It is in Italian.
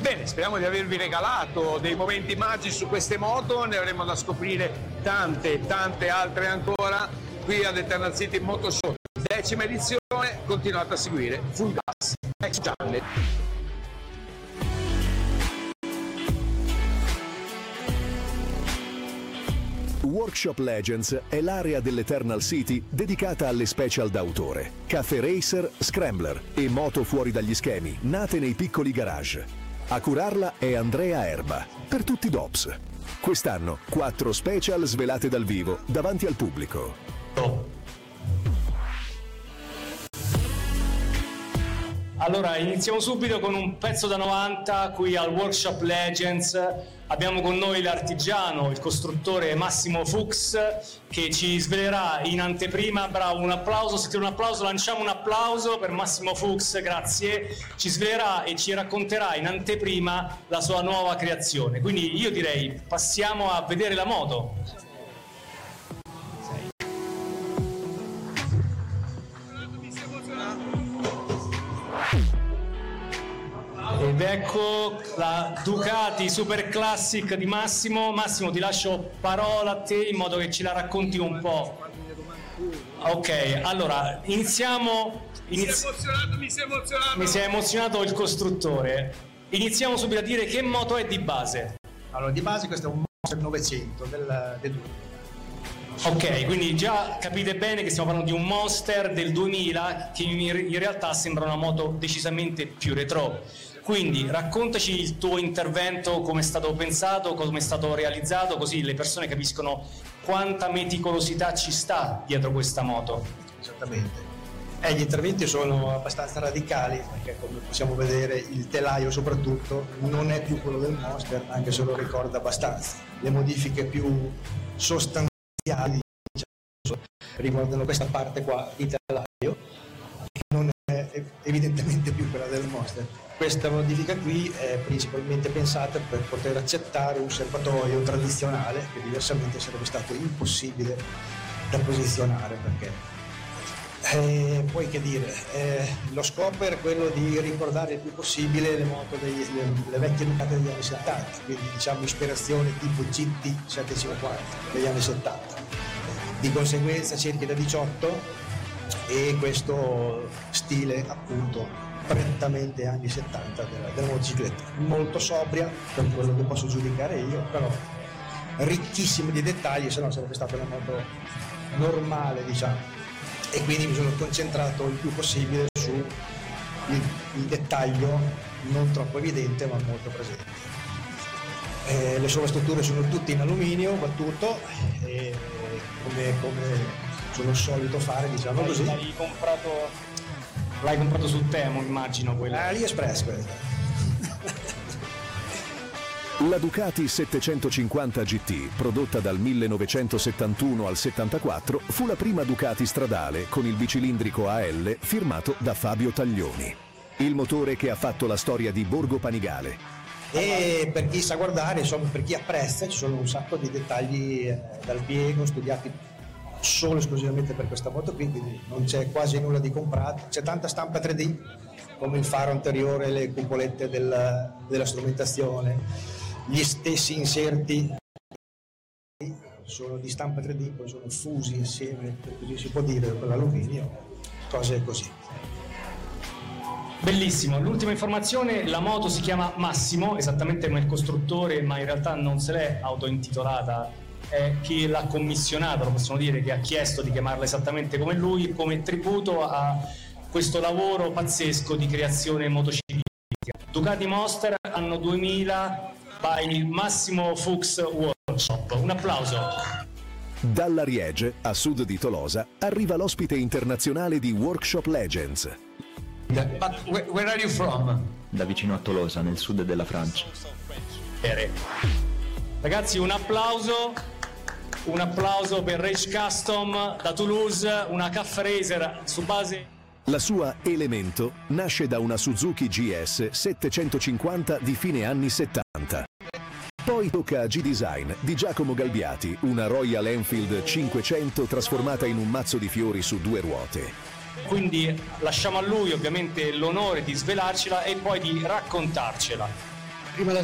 Bene, speriamo di avervi regalato dei momenti magici su queste moto, ne avremo da scoprire tante altre ancora qui ad Eternal City Moto Show. 10ª edizione, continuate a seguire Full Gas Next Channel. Workshop Legends è l'area dell'Eternal City dedicata alle special d'autore, cafe racer, scrambler e moto fuori dagli schemi, nate nei piccoli garage. A curarla è Andrea Erba, per tutti i DOPS. Quest'anno 4 special svelate dal vivo, davanti al pubblico. Allora, iniziamo subito con un pezzo da 90 qui al Workshop Legends. Abbiamo con noi l'artigiano, il costruttore Massimo Fuchs, che ci svelerà in anteprima. Bravo, un applauso, sentite un applauso, lanciamo un applauso per Massimo Fuchs, grazie. Ci svelerà e ci racconterà in anteprima la sua nuova creazione. Quindi io direi passiamo a vedere la moto. Ed ecco la Ducati Super Classic di Massimo. Massimo, ti lascio parola a te in modo che ce la racconti un po'. Ok, allora iniziamo. Mi si è emozionato il costruttore. Iniziamo subito a dire che moto è di base. Allora, di base questo è un Monster 900 del 2000. Ok, quindi già capite bene che stiamo parlando di un Monster del 2000 che in realtà sembra una moto decisamente più retro. Quindi raccontaci il tuo intervento, come è stato pensato, come è stato realizzato, così le persone capiscono quanta meticolosità ci sta dietro questa moto. Esattamente. Gli interventi sono abbastanza radicali, perché come possiamo vedere il telaio soprattutto non è più quello del Monster, anche se lo ricorda abbastanza. Le modifiche più sostanziali, diciamo, riguardano questa parte qua di telaio, che non è evidentemente più quella del Monster. Questa modifica qui è principalmente pensata per poter accettare un serbatoio tradizionale che diversamente sarebbe stato impossibile da posizionare, perché poi che dire, lo scopo era quello di ricordare il più possibile le moto le vecchie Ducati degli anni 70, quindi diciamo ispirazione tipo GT 750 degli anni 70. Di conseguenza cerchi da 18 e questo stile appunto prettamente anni 70 della motocicletta, molto sobria per quello che posso giudicare io, però ricchissima di dettagli, se no sarebbe stata una moto normale, diciamo, e quindi mi sono concentrato il più possibile su il dettaglio non troppo evidente ma molto presente. Le sovrastrutture sono tutte in alluminio battuto, e come sono solito fare, diciamo così. L'hai comprato su Temu, immagino, quello. AliExpress quella. La Ducati 750 GT, prodotta dal 1971 al 74, fu la prima Ducati stradale con il bicilindrico AL firmato da Fabio Taglioni. Il motore che ha fatto la storia di Borgo Panigale. E per chi sa guardare, insomma, per chi apprezza, ci sono un sacco di dettagli dal piego, studiati solo esclusivamente per questa moto qui, quindi non c'è quasi nulla di comprato. C'è tanta stampa 3D, come il faro anteriore, le cupolette della strumentazione, gli stessi inserti sono di stampa 3D, poi sono fusi insieme, così si può dire, con l'alluminio, cose così. Bellissimo, l'ultima informazione: la moto si chiama Massimo, esattamente come il costruttore, ma in realtà non se l'è autointitolata. Chi l'ha commissionato, lo possiamo dire, che ha chiesto di chiamarla esattamente come lui, come tributo a questo lavoro pazzesco di creazione motociclistica. Ducati Monster anno 2000 by Massimo Fuchs Workshop. Un applauso. Dall'Ariege, a sud di Tolosa, arriva l'ospite internazionale di Workshop Legends. But where are you from? Da vicino a Tolosa, nel sud della Francia. Ragazzi, un applauso per Rage Custom da Toulouse, una Cafe Racer su base. La sua Elemento nasce da una Suzuki GS 750 di fine anni 70. Poi tocca a G-Design di Giacomo Galbiati, una Royal Enfield 500 trasformata in un mazzo di fiori su 2 ruote. Quindi lasciamo a lui ovviamente l'onore di svelarcela e poi di raccontarcela. prima